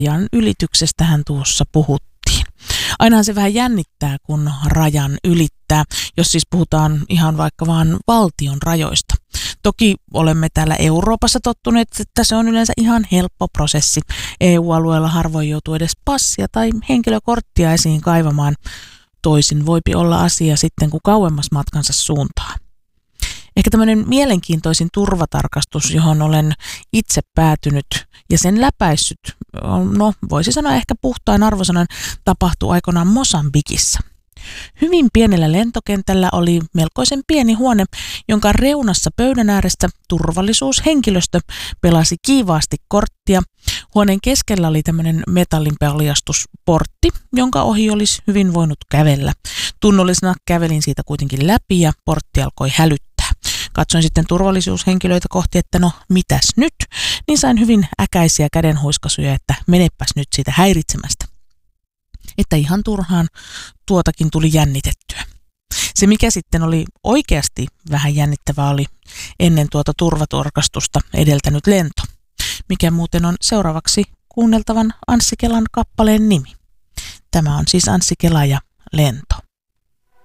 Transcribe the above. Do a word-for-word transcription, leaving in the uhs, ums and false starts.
rajan ylityksestähän tuossa puhuttiin. Ainahan se vähän jännittää, kun rajan ylittää, jos siis puhutaan ihan vaikka vaan valtion rajoista. Toki olemme täällä Euroopassa tottuneet, että se on yleensä ihan helppo prosessi. E U-alueella harvoin joutuu edes passia tai henkilökorttia esiin kaivamaan. Toisin voipi olla asia sitten, kun kauemmas matkansa suuntaa. Ehkä tämmöinen mielenkiintoisin turvatarkastus, johon olen itse päätynyt ja sen läpäissyt, no voisi sanoa ehkä puhtain arvosanan, tapahtui aikoinaan Mosambikissa. Hyvin pienellä lentokentällä oli melkoisen pieni huone, jonka reunassa pöydän ääressä turvallisuushenkilöstö pelasi kiivaasti korttia. Huoneen keskellä oli tämmöinen metallinpaljastusportti, jonka ohi olisi hyvin voinut kävellä. Tunnollisena kävelin siitä kuitenkin läpi ja portti alkoi hälyttää. Katsoin sitten turvallisuushenkilöitä kohti, että no mitäs nyt, niin sain hyvin äkäisiä kädenhuiskasuja, että menepäs nyt siitä häiritsemästä. Että ihan turhaan tuotakin tuli jännitettyä. Se, mikä sitten oli oikeasti vähän jännittävää, oli ennen tuota turvatarkastusta edeltänyt lento, mikä muuten on seuraavaksi kuunneltavan Anssi Kelan kappaleen nimi. Tämä on siis Anssi Kela ja Lento.